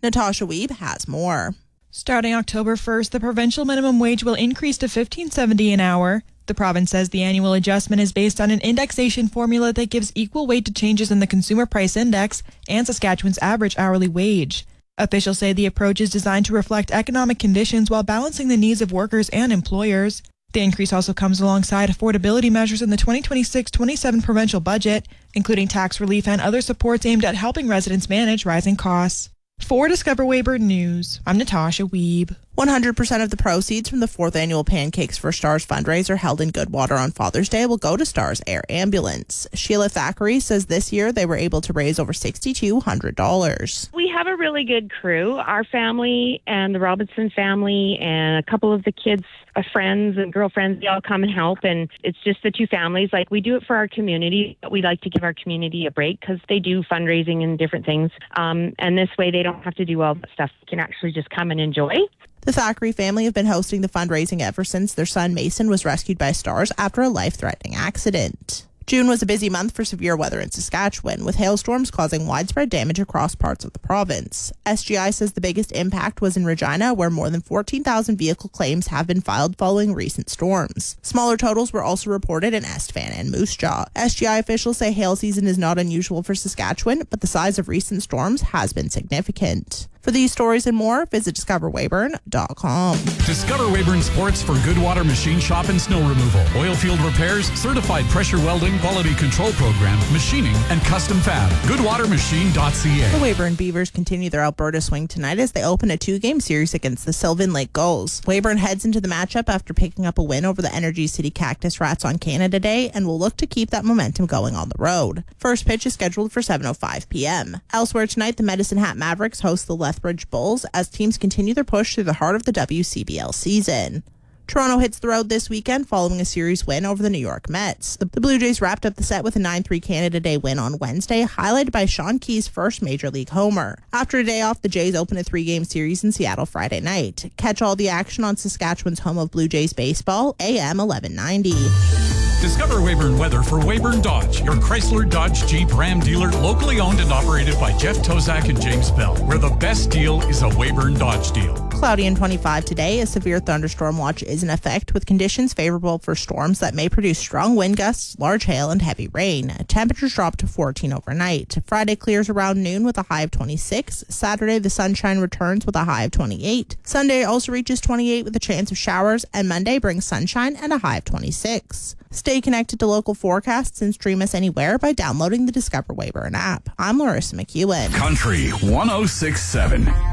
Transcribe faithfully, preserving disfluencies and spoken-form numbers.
Natasha Wiebe has more. Starting October first, the provincial minimum wage will increase to fifteen seventy an hour. The province says the annual adjustment is based on an indexation formula that gives equal weight to changes in the Consumer Price Index and Saskatchewan's average hourly wage. Officials say the approach is designed to reflect economic conditions while balancing the needs of workers and employers. The increase also comes alongside affordability measures in the twenty twenty-six twenty-seven provincial budget, including tax relief and other supports aimed at helping residents manage rising costs. For Discover Weyburn News, I'm Natasha Wiebe. one hundred percent of the proceeds from the fourth annual Pancakes for Stars fundraiser held in Goodwater on Father's Day will go to Stars Air Ambulance. Sheila Thackeray says this year they were able to raise over six thousand two hundred dollars. We have a really good crew. Our family and the Robinson family and a couple of the kids' friends and girlfriends, they all come and help. And it's just the two families. Like, we do it for our community, but we like to give our community a break because they do fundraising and different things. Um, and this way they don't have to do all that stuff. They can actually just come and enjoy. The Thackeray family have been hosting the fundraising ever since their son Mason was rescued by Stars after a life-threatening accident. June was a busy month for severe weather in Saskatchewan, with hailstorms causing widespread damage across parts of the province. S G I says the biggest impact was in Regina, where more than fourteen thousand vehicle claims have been filed following recent storms. Smaller totals were also reported in Estevan and Moose Jaw. S G I officials say hail season is not unusual for Saskatchewan, but the size of recent storms has been significant. For these stories and more, visit discover weyburn dot com. Discover Weyburn Sports for Goodwater Machine Shop and Snow Removal, oil field repairs, certified pressure welding, quality control program, machining, and custom fab. goodwater machine dot c a. The Weyburn Beavers continue their Alberta swing tonight as they open a two-game series against the Sylvan Lake Gulls. Weyburn heads into the matchup after picking up a win over the Energy City Cactus Rats on Canada Day and will look to keep that momentum going on the road. First pitch is scheduled for seven oh five p.m. Elsewhere tonight, the Medicine Hat Mavericks host the Lethbridge Bulls as teams continue their push through the heart of the W C B L season. Toronto hits the road this weekend following a series win over the New York Mets. The Blue Jays wrapped up the set with a nine three Canada Day win on Wednesday, highlighted by Sean Key's first Major League homer. After a day off, the Jays open a three-game series in Seattle Friday night. Catch all the action on Saskatchewan's home of Blue Jays baseball, A M eleven ninety. Discover Weyburn weather for Weyburn Dodge, your Chrysler, Dodge, Jeep, Ram dealer, locally owned and operated by Jeff Tozak and James Bell, where the best deal is a Weyburn Dodge deal. Cloudy and twenty-five today. A severe thunderstorm watch is in effect, with conditions favorable for storms that may produce strong wind gusts, large hail, and heavy rain. Temperatures drop to fourteen overnight. Friday clears around noon with a high of twenty-six. Saturday, the sunshine returns with a high of twenty-eight. Sunday also reaches twenty-eight with a chance of showers, and Monday brings sunshine and a high of twenty-six. Stay connected to local forecasts and stream us anywhere by downloading the Discover Weyburn app. I'm Larissa McEwen. Country one oh six point seven.